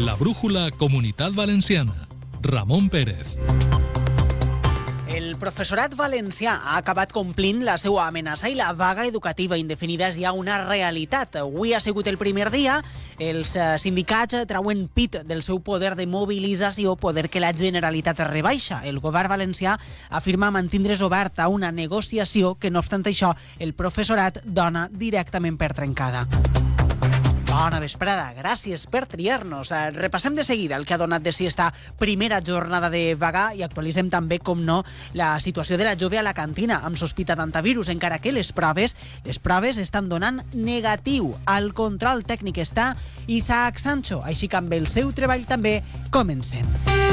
La brújula Comunitat Valenciana. Ramon Pérez. El professorat valencià ha acabat complint la seva amenaça i la vaga educativa indefinida és ja una realitat. Avui ha sigut el primer dia. Els sindicats trauen pit del seu poder de mobilització, poder que la Generalitat rebaixa. El govern valencià afirma mantindre's obert a una negociació que, no obstant això, el professorat dona directament per trencada. Bona vesprada, gràcies per triar-nos. Repassem de seguida el que ha donat de si esta primera jornada de vaga i actualitzem també, com no, la situació de la jove a la cantina amb sospita d'antivirus, encara que les proves estan donant negatiu. Al control tècnic està Isaac Sancho, així que amb el seu treball també comencem.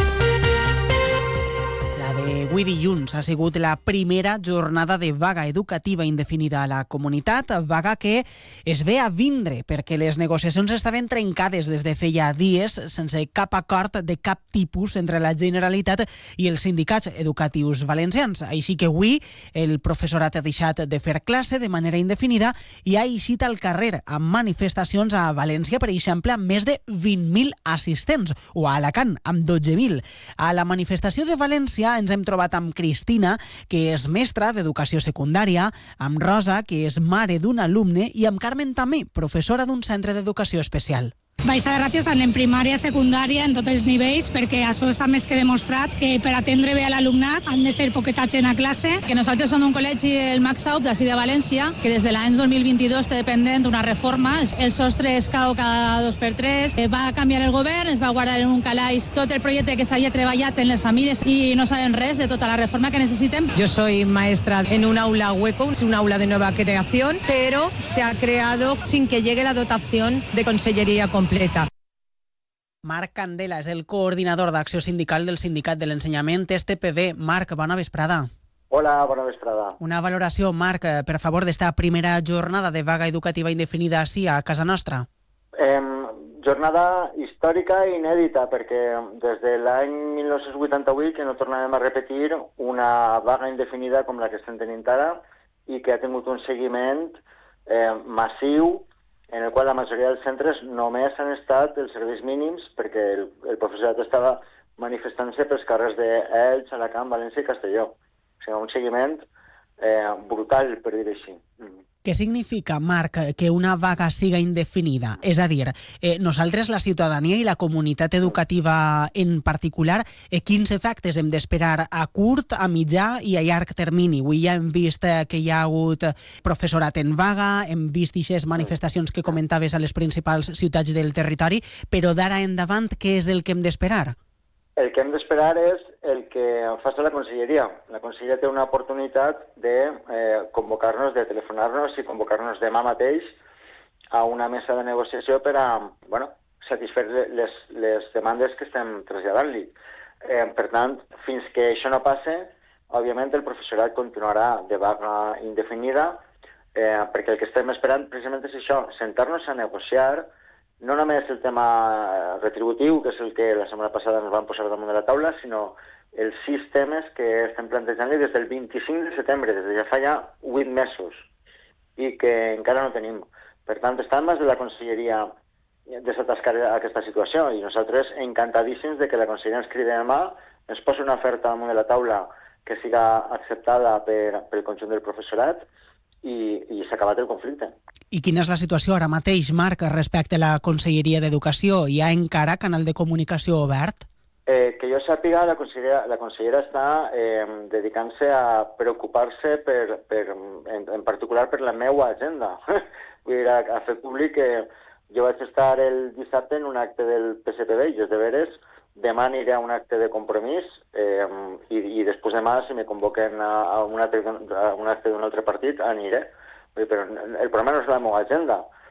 La d'avui dilluns ha sigut la primera jornada de vaga educativa indefinida a la comunitat, vaga que es ve a vindre perquè les negociacions estaven trencades des de feia dies sense cap acord de cap tipus entre la Generalitat i els sindicats educatius valencians. Així que avui el professorat ha deixat de fer classe de manera indefinida i ha eixit al carrer amb manifestacions a València, per exemple, amb més de 20.000 assistents, o a Alacant, amb 12.000. A la manifestació de València ens hem trobat amb Cristina, que és mestra d'educació secundària, amb Rosa, que és mare d'un alumne, i amb Carmen també, professora d'un centre d'educació especial. Baixa de ràtios tant en primària, secundària, en tots els nivells, perquè això està més que demostrat que per atendre bé a l'alumnat han de ser poquetats en a classe. Que nosaltres som un col·legi, el Maxaup, d'ací de València, que des de l'any 2022 està dependent d'una reforma. El sostre es cau cada 2x3, va canviar el govern, es va guardar en un calaix tot el projecte que s'havia treballat en les famílies i no saben res de tota la reforma que necessitem. Yo soy maestra en un aula hueco, es un aula de nueva creación, pero se ha creado sin que llegue la dotación de consellería completa. Marc Candela és el coordinador d'acció sindical del Sindicat de l'Ensenyament STPB. Marc, bona vesprada. Hola, bona vesprada. Una valoració, Marc, per favor, d'esta primera jornada de vaga educativa indefinida així a casa nostra. Jornada històrica i inèdita, perquè des de l'any 1988 que no tornàvem a repetir una vaga indefinida com la que estem tenint ara i que ha tingut un seguiment massiu en el qual la majoria dels centres només han estat els serveis mínims perquè el professorat estava manifestant-se pels carrers d'Elx, Alacant, València i Castelló. O sigui, un seguiment brutal, per dir així. Què significa, Marc, que una vaga siga indefinida? És a dir, nosaltres, la ciutadania i la comunitat educativa en particular, quins efectes hem d'esperar a curt, a mitjà i a llarg termini? Avui ja hem vist que hi ha hagut professorat en vaga, hem vist aquestes manifestacions que comentaves a les principals ciutats del territori, però d'ara endavant, què és el que hem d'esperar? El que hem d'esperar és el que faci la conselleria. La conselleria té una oportunitat de convocar-nos, de telefonar-nos i convocar-nos demà mateix a una mesa de negociació per a satisfer les demandes que estem traslladant-li. Per tant, fins que això no passe, òbviament el professorat continuarà de vaga indefinida, perquè el que estem esperant precisament és això, sentar-nos a negociar no només el tema retributiu, que és el que la setmana passada ens van posar damunt de la taula, sinó els 6 temes que estem plantejant-li des del 25 de setembre, des de ja fa ja 8 mesos, i que encara no tenim. Per tant, està en mans de la conselleria desatascar aquesta situació, i nosaltres encantadíssims de que la conselleria ens cridi demà, ens posi una oferta damunt de la taula que siga acceptada pel conjunt del professorat, i s'ha acabat el conflicte. I quina és la situació ara mateix, Marc, respecte a la Conselleria d'Educació? Hi ha encara canal de comunicació obert? Que jo sàpiga, la consellera està dedicant-se a preocupar-se en particular per la meva agenda. Vull dir, a fer públic que jo vaig estar el dissabte en un acte del PSPB, i és de veres, demà aniré a un acte de compromís i després demà, si me convoquen a un acte d'un altre partit, aniré. Però el problema no és la meva agenda.